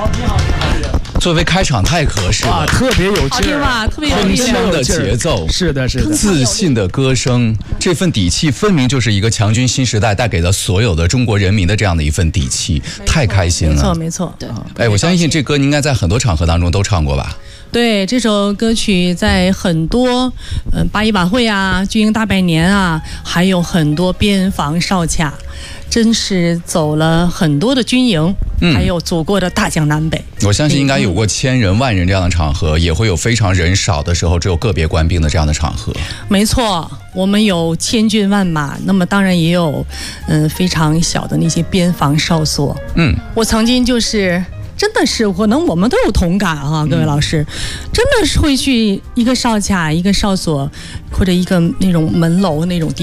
作为开场太合适了， 特别有劲儿吧，特别有铿锵的节奏， 是的， 自信的歌声，这份底气分明就是一个强军新时代带给了所有的中国人民的这样的一份底气，太开心了。 没错，对。 哎，我相信这歌你应该在很多场合当中都唱过吧？ 对，这首歌曲在很多八一晚会啊、军营大拜年啊，还有很多边防哨卡，真是走了很多的军营，还有走过的大江南北。 我相信应该有过千人、万人这样的场合，也会有非常人少的时候，只有个别官兵的这样的场合。没错，我们有千军万马，那么当然也有非常小的那些边防哨所。我曾经就是真的是我们都有同感啊，各位老师，真的是会去一个哨卡、一个哨所或者一个那种门楼那种地方。